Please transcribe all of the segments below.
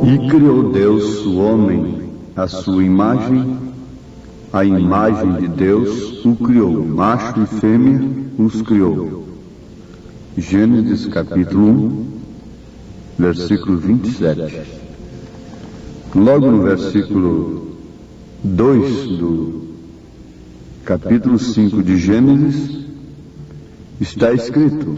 E criou Deus o homem à sua imagem, a imagem de Deus o criou, macho e fêmea os criou. Gênesis capítulo 1, versículo 27. Logo no versículo 2 do capítulo 5 de Gênesis, está escrito: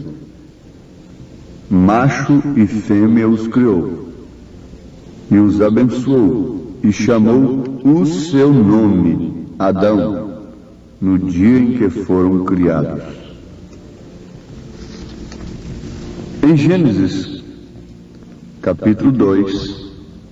macho e fêmea os criou, e os abençoou, e chamou o seu nome Adão, no dia em que foram criados. Em Gênesis capítulo 2,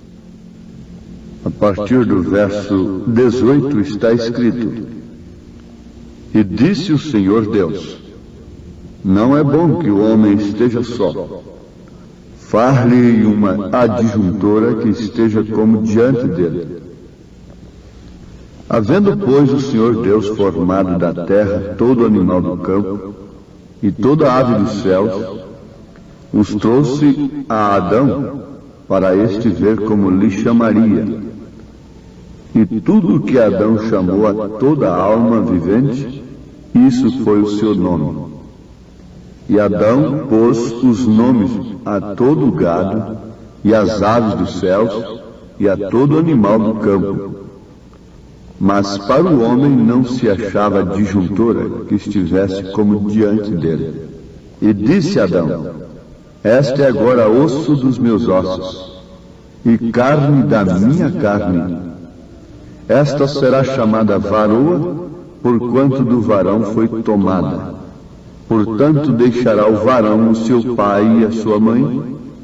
a partir do verso 18, está escrito: e disse o Senhor Deus: não é bom que o homem esteja só. Far-lhe uma adjuntora que esteja como diante dele. Havendo, pois, o Senhor Deus formado da terra todo animal do campo e toda ave dos céus, os trouxe a Adão para este ver como lhe chamaria. E tudo o que Adão chamou a toda alma vivente, isso foi o seu nome. E Adão pôs os nomes a todo o gado, e às aves dos céus, e a todo animal do campo. Mas para o homem não se achava adjuntora que estivesse como diante dele. E disse Adão: este é agora osso dos meus ossos, e carne da minha carne. Esta será chamada varoa, porquanto do varão foi tomada. Portanto, deixará o varão o seu pai e a sua mãe,